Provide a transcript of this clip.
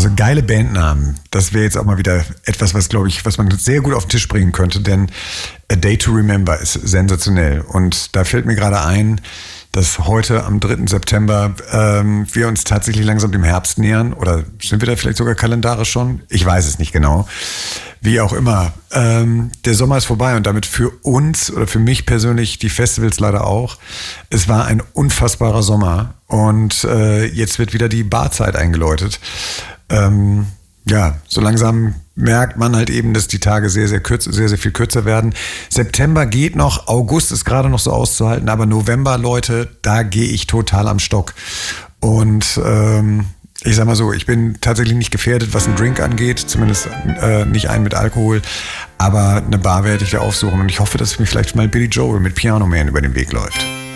Also geile Bandnamen. Das wäre jetzt auch mal wieder etwas, was man sehr gut auf den Tisch bringen könnte, denn A Day to Remember ist sensationell. Und da fällt mir gerade ein, dass heute am 3. September wir uns tatsächlich langsam dem Herbst nähern. Oder sind wir da vielleicht sogar kalendarisch schon? Ich weiß es nicht genau. Wie auch immer. Der Sommer ist vorbei und damit für uns oder für mich persönlich, die Festivals leider auch. Es war ein unfassbarer Sommer und jetzt wird wieder die Barzeit eingeläutet. Ja, so langsam merkt man halt eben, dass die Tage sehr, sehr viel kürzer werden. September geht noch, August ist gerade noch so auszuhalten, aber November, Leute, da gehe ich total am Stock. Und ich sag mal so, ich bin tatsächlich nicht gefährdet, was einen Drink angeht, zumindest nicht einen mit Alkohol, aber eine Bar werde ich da aufsuchen und ich hoffe, dass mir vielleicht mal Billy Joel mit Piano Man über den Weg läuft.